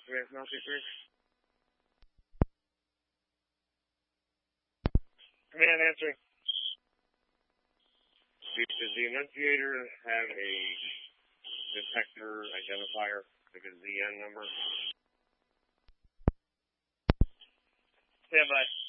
Command from LC3. Command answering. Does the Annunciator have a detector identifier, like a ZN number? Stand by.